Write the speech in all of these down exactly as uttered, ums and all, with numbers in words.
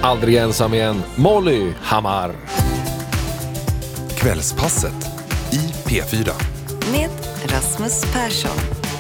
Aldrig ensam igen, Molly Hammar. Kvällspasset i P fyra. Med Rasmus Persson.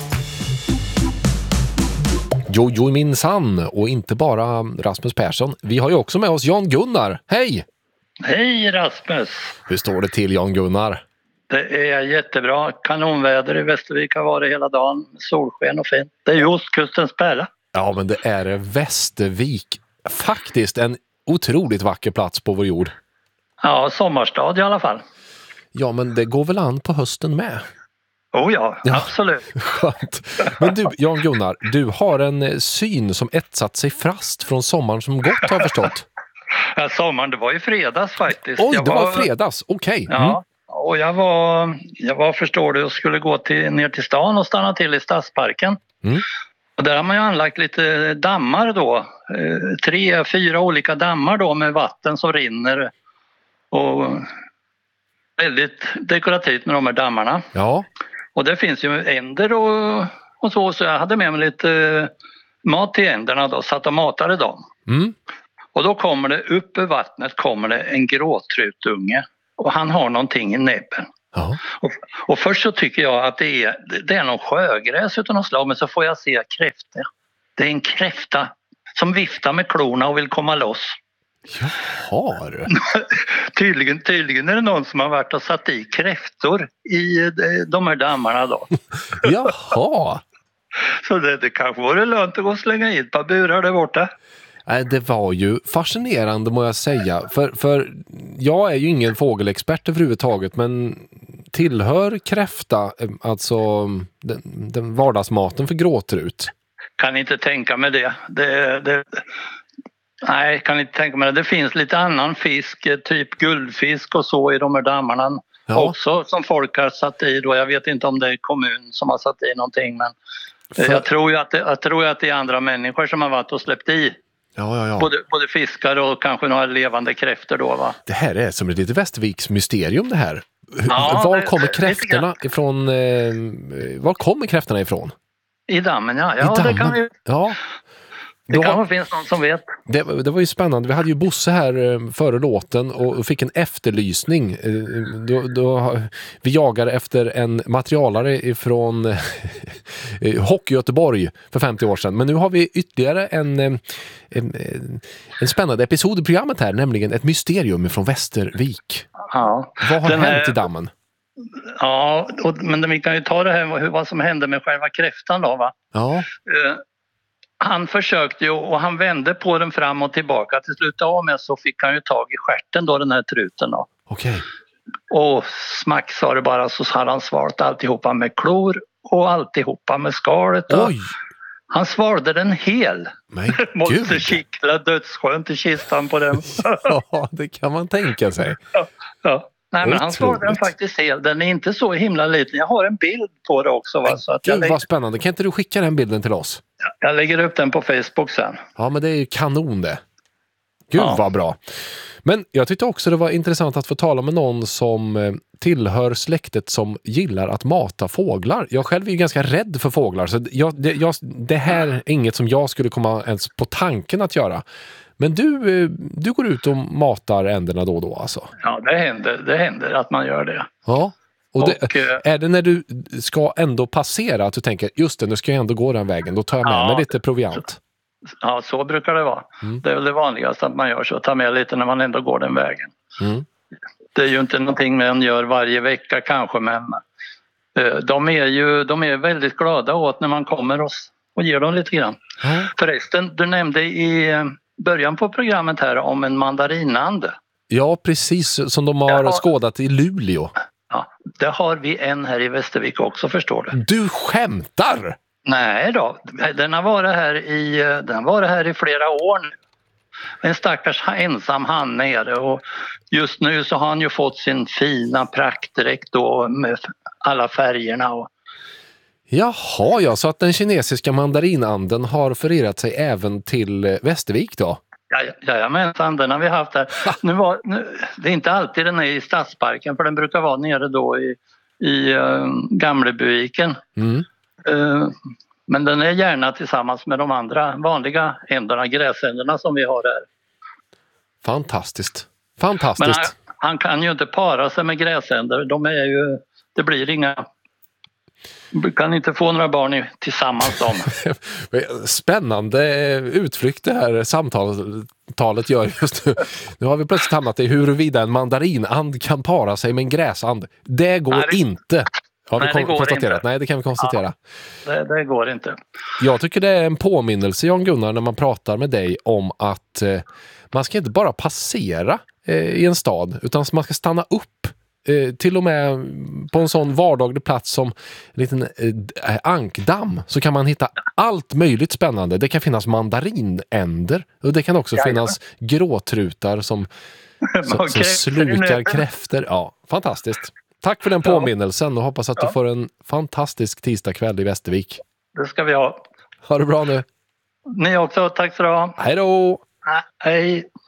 Jojo minsann, och inte bara Rasmus Persson. Vi har ju också med oss Jan Gunnar. Hej! Hej Rasmus! Hur står det till, Jan Gunnar? Det är jättebra. Kanonväder i Västervik har varit hela dagen. Solsken och fint. Det är ju ostkustens pärla. Ja, men det är Västervik. Faktiskt en otroligt vacker plats på vår jord. Ja, sommarstad i alla fall. Ja, men det går väl an på hösten med? Oh ja, Ja. absolut. Skönt. Men du, Jan Gunnar, du har en syn som etsat sig fast från sommaren som gått, har jag förstått. Ja, sommaren, det var ju fredags faktiskt. Oj, Jag det var fredags. Okej. Okay. Ja, och jag var, jag var, förstår du, och skulle gå till, ner till stan och stanna till i Stadsparken. Mm. Och där har man ju anlagt lite dammar då. Eh, tre, fyra olika dammar då med vatten som rinner. Och väldigt dekorativt med de här dammarna. Ja. Och det finns ju änder och, och så, så jag hade med mig lite eh, mat till änderna då, satt och matade dem. Mm. Och då kommer det, upp ur vattnet kommer det en gråtrutunge och han har någonting i näbben. Ja. Och, och först så tycker jag att det är, det är någon sjögräs utan något slag, men så får jag se kräfta. Det är en kräfta som viftar med klorna och vill komma loss. Jaha. tydligen, tydligen är det någon som har varit och satt i kräftor i de, de här dammarna då. Jaha. Så det, det kanske vore lönt att gå och slänga i ett par burar där borta. Nej, det var ju fascinerande, må jag säga. För, för jag är ju ingen fågelexpert överhuvudtaget, men tillhör kräfta, alltså den, den vardagsmaten för gråtrut? Kan inte tänka mig det. det, det nej, kan inte tänka mig det. Det finns lite annan fisk, typ guldfisk och så i de här dammarna. Ja. Också som folk har satt i då. Jag vet inte om det är kommun som har satt i någonting, men För... jag, tror ju att det, jag tror att det är andra människor som har varit och släppt i. Ja, ja, ja. Både, både fiskar och kanske några levande kräftor då, va? Det här är som ett litet Västerviks mysterium det här. Ja, var det- kommer det- kräftorna ifrån? Eh, var kommer kräftorna ifrån? I dammen, ja. I Ja, dammen? det kan vi, Ja. det Då- kanske finns någon som vet. Det, det var ju spännande. Vi hade ju Bosse här eh, före låten och fick en efterlysning. Eh, då, då, vi jagade efter en materialare ifrån eh, Hockey Göteborg för femtio år sedan. Men nu har vi ytterligare en, eh, en, en spännande episod i programmet här, nämligen ett mysterium från Västervik. Ja. Vad har Den här- hänt i dammen? Ja, och, men vi kan ju ta det här hur- vad som hände med själva kräftan då, va? Ja, Eh, han försökte ju och han vände på den fram och tillbaka. Till slut av med så fick han ju tag i stjärten då, den här truten då. okej. Och smack sa det bara, så hade han svalt alltihopa med klor och alltihopa med skalet. Då. Oj, Han svalde den hel. men Måste gud. kittla dödsskönt i kistan på den. Ja, det kan man tänka sig. Ja. Nej, men han svalde den Otroligt. faktiskt hel. Den är inte så himla liten. Jag har en bild på det också. Va? Så att jag, Gud lägger, vad spännande. Kan inte du skicka den bilden till oss? jag lägger upp den på Facebook sen. Ja, men det är ju kanon det. Gud Ja. vad bra. Men jag tyckte också det var intressant att få tala med någon som eh, tillhör släktet som gillar att mata fåglar. Jag själv är ju ganska rädd för fåglar, så jag, det, jag, det här är inget som jag skulle komma ens på tanken att göra. Men du, eh, du går ut och matar änderna då och då alltså? Ja, det händer, det händer att man gör det. Ja. Och det, Och, eh, är det när du ska ändå passera att du tänker, just det, nu ska jag ändå gå den vägen, då tar jag med Ja. mig lite proviant? Ja, så brukar det vara. Mm. Det är väl det vanligaste att man gör så. Ta med lite när man ändå går den vägen. Mm. Det är ju inte någonting man gör varje vecka kanske, men eh, de är ju de är väldigt glada åt när man kommer och, och ger dem lite grann. Ja. Förresten, du nämnde i eh, början på programmet här om en mandarinand. Ja, precis som de har Ja. skådat i Luleå. Ja, det har vi en här i Västervik också, förstår du. Du skämtar! Nej då, den har varit här i, den har varit här i flera år nu. En stackars ensam han nere, och just nu så har han ju fått sin fina praktdräkt då med alla färgerna. Och, Jaha, ja, så att den kinesiska mandarinanden har förerat sig även till Västervik då? ja, jajamensan, den har vi haft här. Nu var, nu, det är inte alltid den är i Stadsparken, för den brukar vara nere då i, i uh, Gamlebyviken. Mm. Uh, men den är gärna tillsammans med de andra vanliga änderna, gräsänderna som vi har här. Fantastiskt. Fantastiskt. Men han, han kan ju inte para sig med gräsänder. De är ju, det blir inga... Du kan inte få några barn i, tillsammans dem. Spännande utflykt det här samtalet gör just nu. Nu har vi plötsligt hamnat i huruvida en mandarinand kan para sig med en gräsand. Det går nej, det... inte. Har vi nej, konstaterat? Inte. Nej, det kan vi konstatera. Ja, det, det går inte. Jag tycker det är en påminnelse, Jan Gunnar, när man pratar med dig om att eh, man ska inte bara passera eh, i en stad, utan man ska stanna upp. Eh, till och med på en sån vardaglig plats som en liten eh, ankdamm så kan man hitta allt möjligt spännande. Det kan finnas mandarinänder och det kan också ja, finnas ja. gråtrutar som, som, som slukar kräfter. Ja, fantastiskt. Tack för den påminnelsen och hoppas att ja. du får en fantastisk tisdagkväll i Västervik. Det ska vi ha. Ha det bra nu. Ni också, tack så du ha. Hej då! Hej.